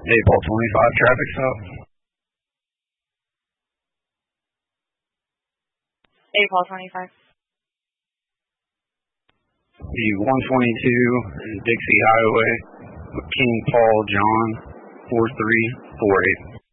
Paul 25 traffic stop. Paul 25. The 122 Dixie Highway, King Paul John 4348.